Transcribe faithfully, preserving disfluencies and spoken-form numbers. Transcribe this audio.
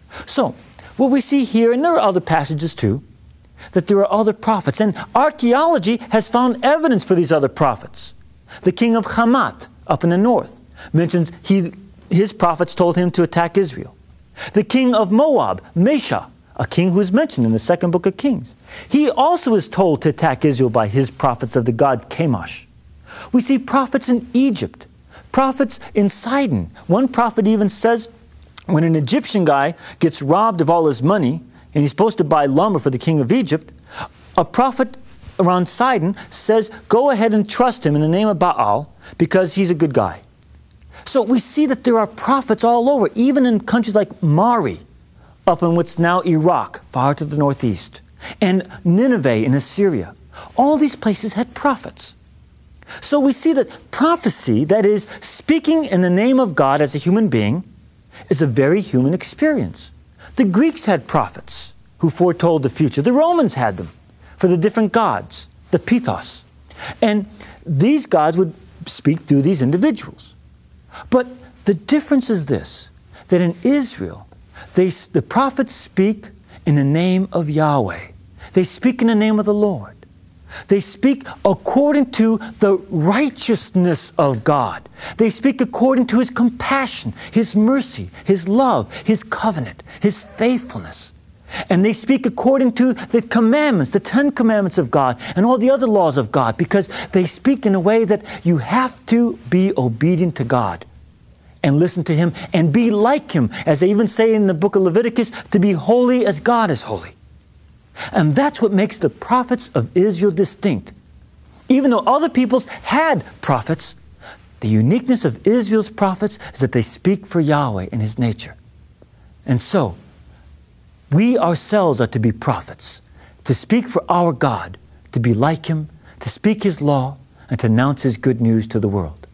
So, what we see here, and there are other passages too, that there are other prophets. And archaeology has found evidence for these other prophets. The king of Hamath, up in the north, mentions he, his prophets told him to attack Israel. The king of Moab, Mesha, a king who is mentioned in the second book of Kings, he also is told to attack Israel by his prophets of the god Chemosh. We see prophets in Egypt, prophets in Sidon. One prophet even says, when an Egyptian guy gets robbed of all his money, and he's supposed to buy lumber for the king of Egypt, a prophet around Sidon says, go ahead and trust him in the name of Baal, because he's a good guy. So we see that there are prophets all over, even in countries like Mari, up in what's now Iraq, far to the northeast, and Nineveh in Assyria. All these places had prophets. So we see that prophecy, that is, speaking in the name of God as a human being, is a very human experience. The Greeks had prophets who foretold the future. The Romans had them for the different gods, the Pythos. And these gods would speak through these individuals. But the difference is this, that in Israel, they, the prophets speak in the name of Yahweh. They speak in the name of the Lord. They speak according to the righteousness of God. They speak according to His compassion, His mercy, His love, His covenant, His faithfulness. And they speak according to the commandments, the Ten Commandments of God, and all the other laws of God, because they speak in a way that you have to be obedient to God and listen to Him and be like Him, as they even say in the book of Leviticus, to be holy as God is holy. And that's what makes the prophets of Israel distinct. Even though other peoples had prophets, the uniqueness of Israel's prophets is that they speak for Yahweh in His nature. And so, we ourselves are to be prophets, to speak for our God, to be like Him, to speak His law, and to announce His good news to the world.